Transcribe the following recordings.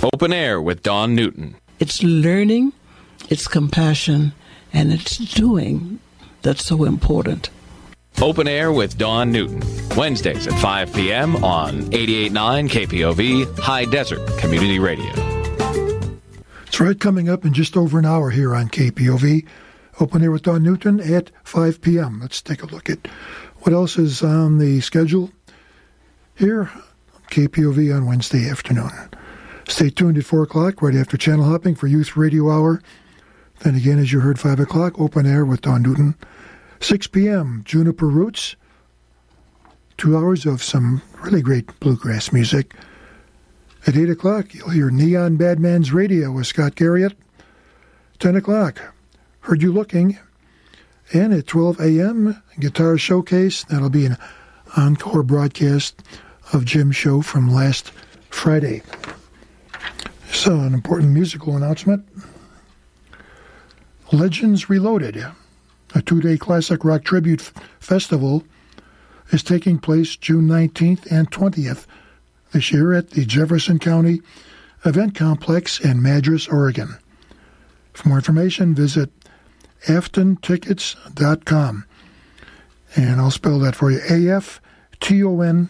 Open Air with Dawn Newton. It's learning, it's compassion, and it's doing that's so important. Open Air with Dawn Newton. Wednesdays at 5 p.m. on 88.9 KPOV High Desert Community Radio. That's right, coming up in just over an hour here on KPOV. Open Air with Dawn Newton at 5 p.m. Let's take a look at what else is on the schedule here on KPOV on Wednesday afternoon. Stay tuned at 4 o'clock, right after Channel Hopping for Youth Radio Hour. Then again, as you heard, 5 o'clock, Open Air with Dawn Newton. 6 p.m., Juniper Roots. 2 hours of some really great bluegrass music. At 8 o'clock, you'll hear Neon Badman's Radio with Scott Garriott. 10 o'clock, Heard You Looking. And at 12 a.m., Guitar Showcase. That'll be an encore broadcast of Jim's show from last Friday. So, an important musical announcement. Legends Reloaded, a 2-day classic rock tribute festival, is taking place June 19th and 20th this year at the Jefferson County Event Complex in Madras, Oregon. For more information, visit aftontickets.com. And I'll spell that for you, AFTON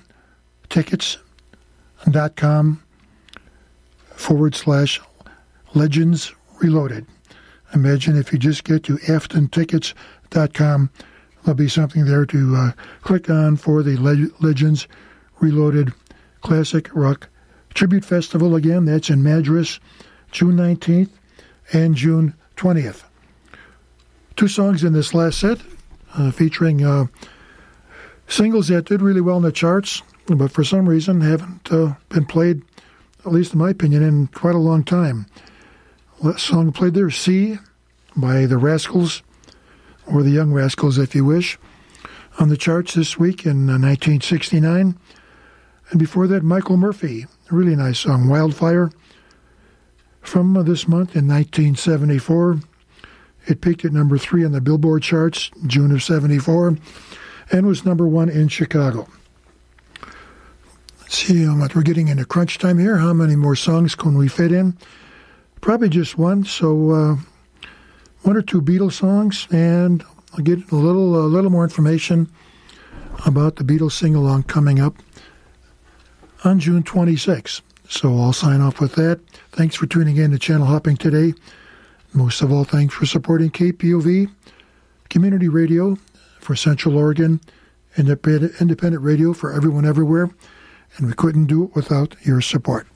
tickets.com/Legends Reloaded. Imagine if you just get to aftontickets.com, there'll be something there to click on for the Legends Reloaded Classic Rock Tribute Festival. Again, that's in Madras, June 19th and June 20th. 2 songs in this last set featuring singles that did really well in the charts, but for some reason haven't been played, at least in my opinion, in quite a long time. The song played there, See, by the Rascals, or the Young Rascals, if you wish, on the charts this week in 1969. And before that, Michael Murphy, a really nice song, Wildfire, from this month in 1974. It peaked at number 3 on the Billboard charts, June of 74, and was number 1 in Chicago. Let's see, we're getting into crunch time here. How many more songs can we fit in? Probably just one, so 1 or 2 Beatles songs, and I'll get a little more information about the Beatles sing-along coming up on June 26th. So I'll sign off with that. Thanks for tuning in to Channel Hopping today. Most of all, thanks for supporting KPOV, community radio for Central Oregon, independent radio for everyone everywhere, and we couldn't do it without your support.